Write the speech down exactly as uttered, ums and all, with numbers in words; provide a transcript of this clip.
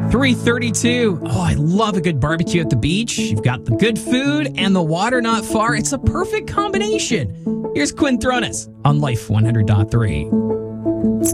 three thirty-two. Oh, I love a good barbecue at the beach. You've got the good food and the water not far. It's a perfect combination. Here's Quinn Thronis on Life one hundred point three.